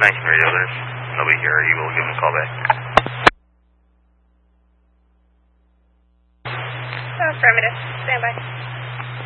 19 radio, there's nobody here. You will give them a call back. Affirmative. Stand by.